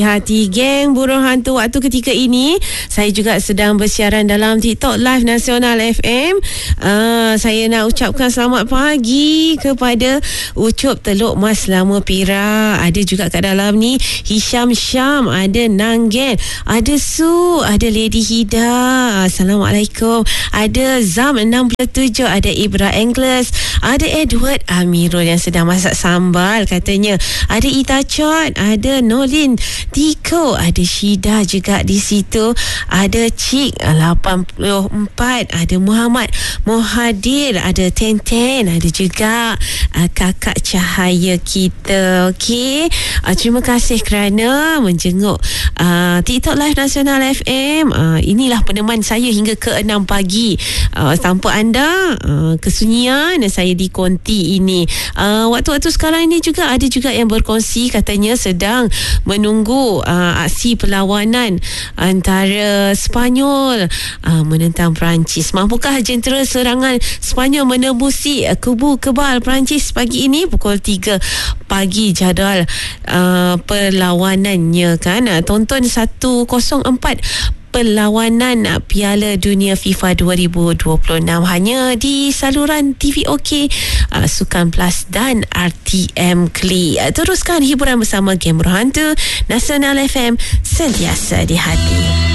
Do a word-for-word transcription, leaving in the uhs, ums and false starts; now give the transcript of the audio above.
Hati geng burung hantu waktu ketika ini saya juga sedang bersiaran dalam TikTok Live Nasional F M. uh, Saya nak ucapkan selamat pagi kepada Ucup Teluk Mas Lama Perak. Ada juga kat dalam ni Hisham Syam, ada Nanggen, ada Su, ada Lady Hida, Assalamualaikum. Ada Zam enam puluh tujuh, ada Ibra Angles, ada Edward Amirul yang sedang masak sambal katanya, ada Ita Chot, ada Nolin Tiko, ada Syida juga di situ, ada Cik lapan puluh empat, ada Muhammad Muhadir, ada Tenten, ada juga uh, kakak cahaya kita. Okey, uh, terima kasih kerana menjenguk uh, TikTok Live Nasional F M. Uh, inilah peneman saya hingga ke enam pagi. Uh, tanpa anda, uh, kesunyian saya di konti ini. Uh, waktu-waktu sekarang ini juga ada juga yang berkongsi katanya sedang menunggu Uh, aksi perlawanan antara Sepanyol uh, menentang Perancis. Mampukah jentera serangan Sepanyol menembusi uh, kubu kebal Perancis pagi ini pukul tiga pagi jadual uh, perlawanannya kan. Uh, tonton seratus empat perlawanan Piala Dunia FIFA dua ribu dua puluh enam hanya di saluran T V OK, uh, Sukan Plus dan R T M Kli. Uh, teruskan hiburan bersama Game Hantu Nasional F M, sentiasa di hati.